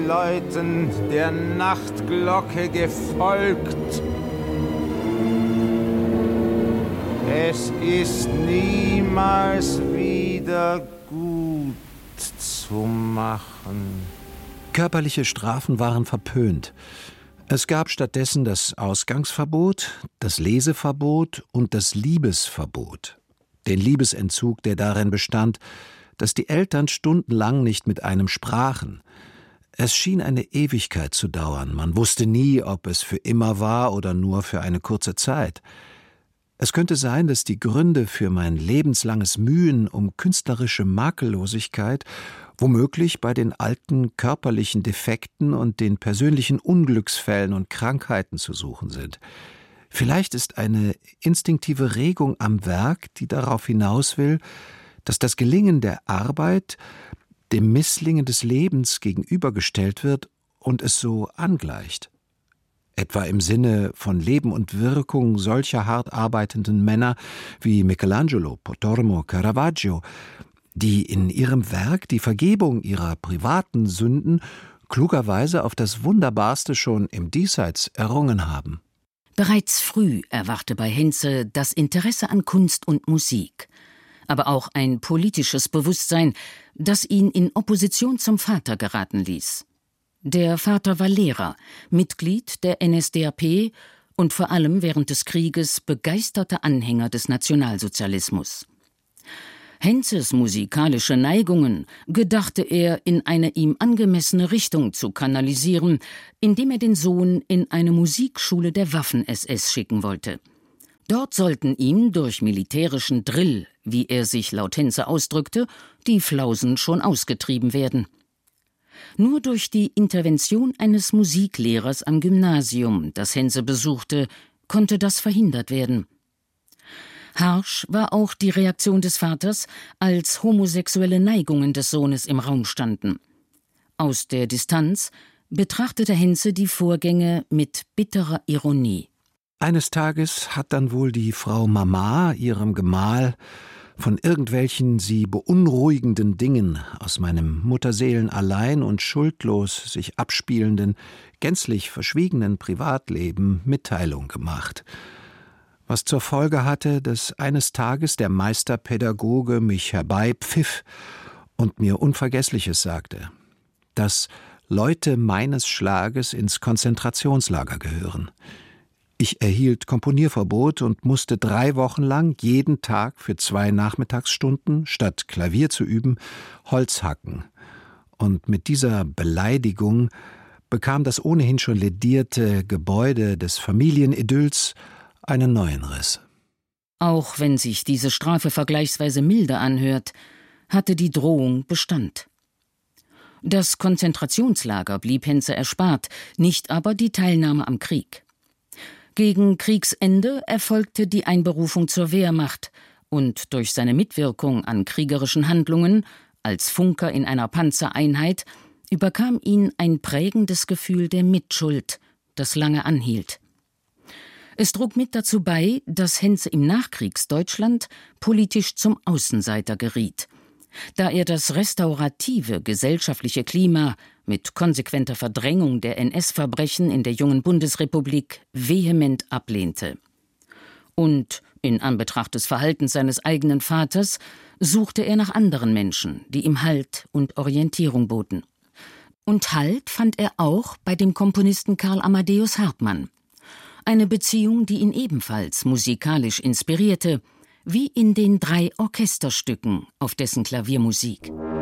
Läuten der Nachtglocke gefolgt. Es ist niemals wieder gut zu machen. Körperliche Strafen waren verpönt. Es gab stattdessen das Ausgangsverbot, das Leseverbot und das Liebesverbot. Den Liebesentzug, der darin bestand, dass die Eltern stundenlang nicht mit einem sprachen. Es schien eine Ewigkeit zu dauern. Man wusste nie, ob es für immer war oder nur für eine kurze Zeit. Es könnte sein, dass die Gründe für mein lebenslanges Mühen um künstlerische Makellosigkeit womöglich bei den alten körperlichen Defekten und den persönlichen Unglücksfällen und Krankheiten zu suchen sind. Vielleicht ist eine instinktive Regung am Werk, die darauf hinaus will, dass das Gelingen der Arbeit dem Misslingen des Lebens gegenübergestellt wird und es so angleicht. Etwa im Sinne von Leben und Wirkung solcher hart arbeitenden Männer wie Michelangelo, Pontormo, Caravaggio, die in ihrem Werk die Vergebung ihrer privaten Sünden klugerweise auf das Wunderbarste schon im Diesseits errungen haben. Bereits früh erwachte bei Henze das Interesse an Kunst und Musik, aber auch ein politisches Bewusstsein, das ihn in Opposition zum Vater geraten ließ. Der Vater war Lehrer, Mitglied der NSDAP und vor allem während des Krieges begeisterter Anhänger des Nationalsozialismus. Henzes musikalische Neigungen gedachte er in eine ihm angemessene Richtung zu kanalisieren, indem er den Sohn in eine Musikschule der Waffen-SS schicken wollte. Dort sollten ihm durch militärischen Drill, wie er sich laut Henze ausdrückte, die Flausen schon ausgetrieben werden. Nur durch die Intervention eines Musiklehrers am Gymnasium, das Henze besuchte, konnte das verhindert werden. Harsch war auch die Reaktion des Vaters, als homosexuelle Neigungen des Sohnes im Raum standen. Aus der Distanz betrachtete Henze die Vorgänge mit bitterer Ironie. Eines Tages hat dann wohl die Frau Mama ihrem Gemahl von irgendwelchen sie beunruhigenden Dingen aus meinem mutterseelenallein und schuldlos sich abspielenden, gänzlich verschwiegenen Privatleben Mitteilung gemacht. Was zur Folge hatte, dass eines Tages der Meisterpädagoge mich herbeipfiff und mir Unvergessliches sagte, dass Leute meines Schlages ins Konzentrationslager gehören. Ich erhielt Komponierverbot und musste 3 Wochen lang jeden Tag für 2 Nachmittagsstunden, statt Klavier zu üben, Holz hacken. Und mit dieser Beleidigung bekam das ohnehin schon ledierte Gebäude des Familienidylls einen neuen Riss. Auch wenn sich diese Strafe vergleichsweise milde anhört, hatte die Drohung Bestand. Das Konzentrationslager blieb Henze erspart, nicht aber die Teilnahme am Krieg. Gegen Kriegsende erfolgte die Einberufung zur Wehrmacht und durch seine Mitwirkung an kriegerischen Handlungen als Funker in einer Panzereinheit überkam ihn ein prägendes Gefühl der Mitschuld, das lange anhielt. Es trug mit dazu bei, dass Henze im Nachkriegsdeutschland politisch zum Außenseiter geriet. Da er das restaurative gesellschaftliche Klima mit konsequenter Verdrängung der NS-Verbrechen in der jungen Bundesrepublik vehement ablehnte. Und in Anbetracht des Verhaltens seines eigenen Vaters suchte er nach anderen Menschen, die ihm Halt und Orientierung boten. Und Halt fand er auch bei dem Komponisten Karl Amadeus Hartmann. Eine Beziehung, die ihn ebenfalls musikalisch inspirierte, wie in den 3 Orchesterstücken auf dessen Klaviermusik.